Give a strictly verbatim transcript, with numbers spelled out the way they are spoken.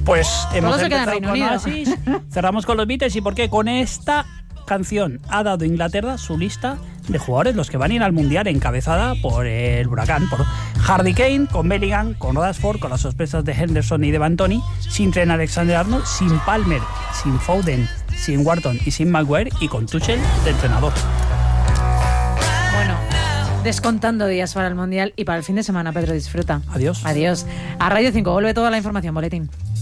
Pues hemos Todo se queda en empezado Reino con Unido. Oasis, cerramos con los Beatles. ¿Y por qué? Con esta canción ha dado Inglaterra su lista de jugadores, los que van a ir al Mundial, encabezada por el Huracán, por Harry Kane, con Bellingham, con Rashford, con las sorpresas de Henderson y de Bantoni, sin Trent Alexander-Arnold, sin Palmer, sin Foden, sin Wharton y sin Maguire, y con Tuchel de entrenador. Bueno, descontando días para el Mundial y para el fin de semana, Pedro, disfruta. Adiós. Adiós. A Radio cinco vuelve toda la información, boletín.